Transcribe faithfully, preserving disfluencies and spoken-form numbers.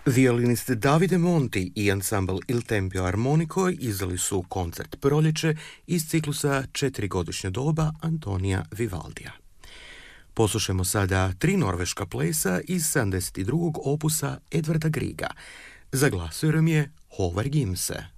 Violinist Davide Monti i ansambl Il Tempio Armonico izdali su koncert Proljeće iz ciklusa Četiri-godišnja doba Antonija Vivaldija. Poslušajmo sada tri norveška plesa iz sedamdeset drugog opusa Edvarda Griega. Za glasujem je Håvard Gimse.